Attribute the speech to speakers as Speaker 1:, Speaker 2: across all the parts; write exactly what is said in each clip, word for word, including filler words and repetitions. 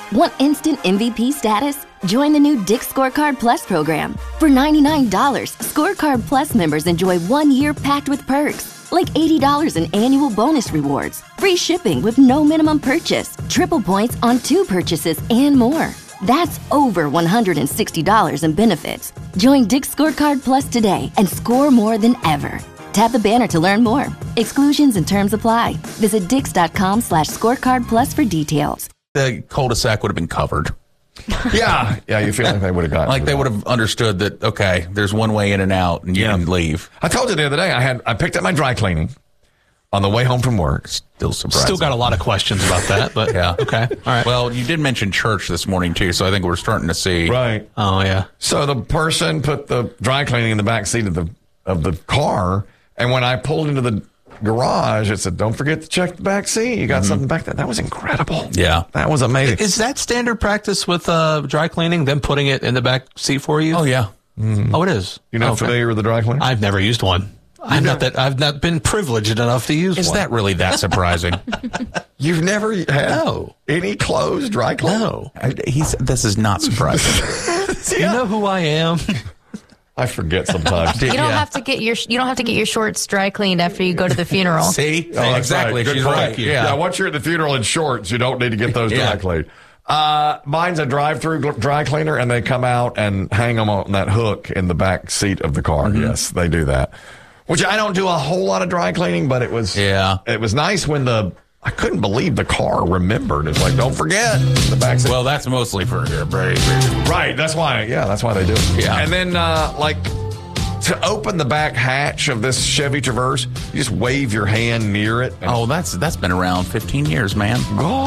Speaker 1: Want instant M V P status? Join the new Dick's Scorecard Plus program. For ninety-nine dollars, Scorecard Plus members enjoy one year packed with perks, like eighty dollars in annual bonus rewards, free shipping with no minimum purchase, triple points on two purchases, and more. That's over one hundred sixty dollars in benefits. Join Dick's Scorecard Plus today and score more than ever. Tap the banner to learn more. Exclusions and terms apply. Visit dix.com slash scorecard plus for details.
Speaker 2: The cul-de-sac would have been covered.
Speaker 3: Yeah, yeah, you feel like they would have gotten
Speaker 2: like they would have understood that, okay, there's one way in and out, and you
Speaker 3: yeah.
Speaker 2: can leave.
Speaker 3: I told you the other day, I had I picked up my dry cleaning on the way home from work.
Speaker 2: Still surprised.
Speaker 4: Still got a lot of questions about that, but
Speaker 2: yeah.
Speaker 4: Okay. All right.
Speaker 2: Well, you did mention church this morning, too, so I think we're starting to see.
Speaker 3: Right.
Speaker 4: Oh, yeah.
Speaker 3: So the person put the dry cleaning in the back seat of the of the car, and when I pulled into the garage, it said, don't forget to check the back seat. You got mm-hmm. something back there. That was incredible.
Speaker 2: Yeah.
Speaker 3: That was amazing.
Speaker 4: Is that standard practice with uh, dry cleaning, them putting it in the back seat for you?
Speaker 2: Oh, yeah.
Speaker 3: Mm-hmm.
Speaker 4: Oh, it is.
Speaker 3: You're not
Speaker 4: okay.
Speaker 3: familiar with the dry cleaner?
Speaker 4: I've never used one. I'm not that. I've not been privileged enough to use
Speaker 2: is
Speaker 4: one.
Speaker 2: Is that really that surprising?
Speaker 3: You've never had
Speaker 4: no.
Speaker 3: any clothes dry cleaning?
Speaker 4: No.
Speaker 2: I, he's, this is not surprising.
Speaker 4: Yeah. You know who I am?
Speaker 3: I forget sometimes.
Speaker 5: You don't
Speaker 2: yeah.
Speaker 5: have to get your you don't have to get your shorts dry cleaned after you go to the funeral.
Speaker 2: See,
Speaker 3: oh,
Speaker 2: exactly.
Speaker 3: Right.
Speaker 2: She's right.
Speaker 3: Yeah. yeah, once you're at the funeral in shorts, you don't need to get those
Speaker 2: yeah.
Speaker 3: dry cleaned. Uh, mine's a drive-through dry cleaner, and they come out and hang them on that hook in the back seat of the car. Mm-hmm. Yes, they do that. Which I don't do a whole lot of dry cleaning, but it was
Speaker 2: yeah.
Speaker 3: it was nice when the I couldn't believe the car remembered. It's like, don't forget the back seat.
Speaker 2: Well, that's mostly for your baby.
Speaker 3: Right. That's why. Yeah, that's why they do it.
Speaker 2: Yeah.
Speaker 3: And then uh, like. To open the back hatch of this Chevy Traverse, you just wave your hand near it.
Speaker 2: Oh, that's that's been around fifteen years, man.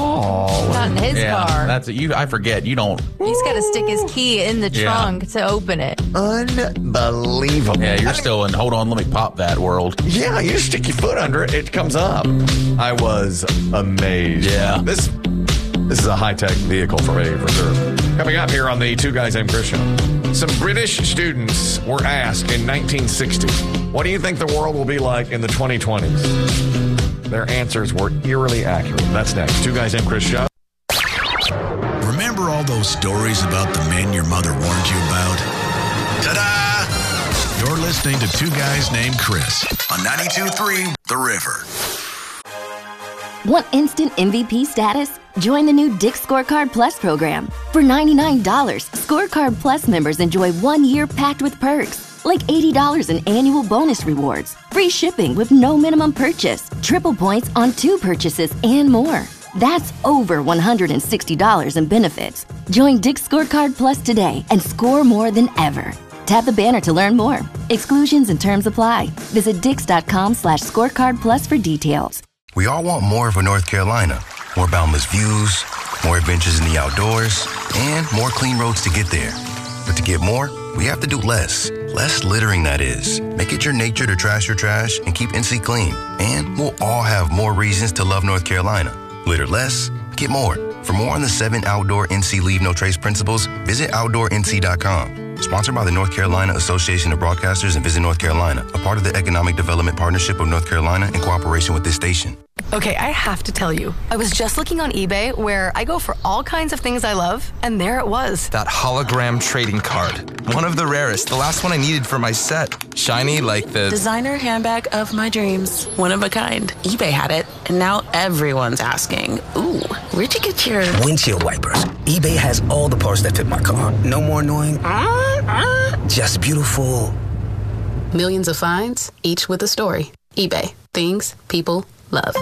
Speaker 3: Oh,
Speaker 5: not in his
Speaker 2: yeah,
Speaker 5: car.
Speaker 2: That's you. I forget. You don't.
Speaker 5: He's got to stick his key in the trunk yeah. to open it.
Speaker 3: Unbelievable.
Speaker 2: Yeah, you're still in. Hold on, let me pop that world.
Speaker 3: Yeah, you just stick your foot under it, it comes up. I was amazed.
Speaker 2: Yeah,
Speaker 3: this this is a high tech vehicle for me for sure. Coming up here on the Two Guys Named Chris show. Some British students were asked in nineteen sixty, what do you think the world will be like in the twenty twenties? Their answers were eerily accurate. That's next. Two Guys Named Chris show.
Speaker 6: Remember all those stories about the men your mother warned you about? Ta-da! You're listening to Two Guys Named Chris on ninety-two point three The River.
Speaker 1: Want instant M V P status? Join the new Dick's Scorecard Plus program. For ninety-nine dollars, Scorecard Plus members enjoy one year packed with perks, like eighty dollars in annual bonus rewards, free shipping with no minimum purchase, triple points on two purchases, and more. That's over one hundred sixty dollars in benefits. Join Dick's Scorecard Plus today and score more than ever. Tap the banner to learn more. Exclusions and terms apply. Visit dix.com slash scorecard plus for details.
Speaker 7: We all want more for North Carolina. More boundless views, more adventures in the outdoors, and more clean roads to get there. But to get more, we have to do less. Less littering, that is. Make it your nature to trash your trash and keep N C clean. And we'll all have more reasons to love North Carolina. Litter less, get more. For more on the seven outdoor N C Leave No Trace principles, visit outdoor N C dot com. Sponsored by the North Carolina Association of Broadcasters and Visit North Carolina, a part of the Economic Development Partnership of North Carolina in cooperation with this station.
Speaker 8: Okay, I have to tell you, I was just looking on eBay where I go for all kinds of things I love, and there it was.
Speaker 9: That hologram trading card. One of the rarest, the last one I needed for my set. Shiny like the...
Speaker 10: designer handbag of my dreams. One of a kind. eBay had it, and now everyone's asking, ooh, where'd you get your...
Speaker 11: windshield wipers. eBay has all the parts that fit my car. No more annoying... Uh, uh. Just beautiful.
Speaker 12: Millions of finds, each with a story. eBay. Things people love.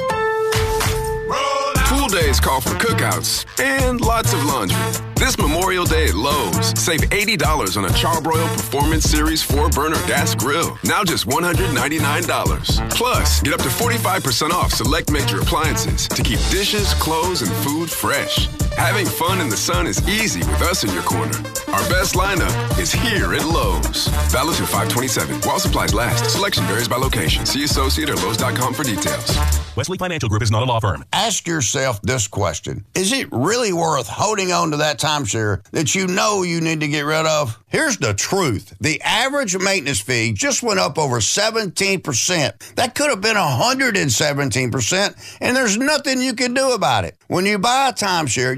Speaker 13: Pool days call for cookouts and lots of laundry. This Memorial Day at Lowe's, save eighty dollars on a Charbroil Performance Series four burner gas grill. Now just one hundred ninety-nine dollars. Plus, get up to forty-five percent off select major appliances to keep dishes, clothes, and food fresh. Having fun in the sun is easy with us in your corner. Our best lineup is here at Lowe's. Valid through five twenty-seven. While supplies last. Selection varies by location. See associate or Lowe's dot com for details.
Speaker 14: Wesley Financial Group is not a law firm.
Speaker 15: Ask yourself this question. Is it really worth holding on to that timeshare that you know you need to get rid of? Here's the truth. The average maintenance fee just went up over seventeen percent. That could have been one hundred seventeen percent, and there's nothing you can do about it. When you buy a timeshare,